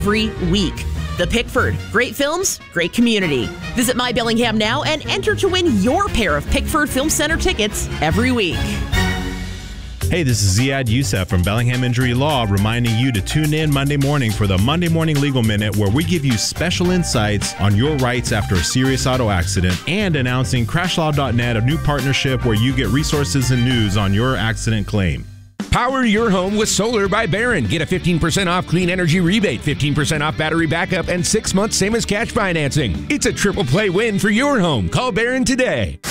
every week. The Pickford. Great films, great community. Visit My Bellingham now and enter to win your pair of Pickford Film Center tickets every week. Hey, this is Ziad Youssef from Bellingham Injury Law, reminding you to tune in Monday morning for the Monday Morning Legal Minute, where we give you special insights on your rights after a serious auto accident, and announcing CrashLaw.net, a new partnership where you get resources and news on your accident claim. Power your home with solar by Barron. Get a 15% off clean energy rebate, 15% off battery backup, and 6 months same as cash financing. It's a triple play win for your home. Call Barron today.